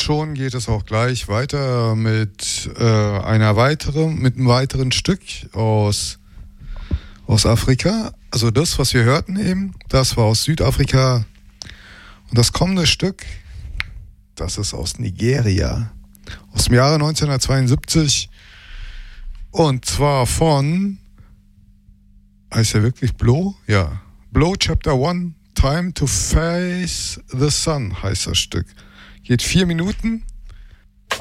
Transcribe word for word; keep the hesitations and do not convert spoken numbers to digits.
schon geht es auch gleich weiter mit äh, einer weiteren, mit einem weiteren Stück aus, aus Afrika. Also das, was wir hörten eben, das war aus Südafrika. Und das kommende Stück, das ist aus Nigeria, aus dem Jahre neunzehnhundertzweiundsiebzig. Und zwar von, heißt er wirklich Blow? Ja. Blow Chapter One, Time to Face the Sun heißt das Stück. Geht vier Minuten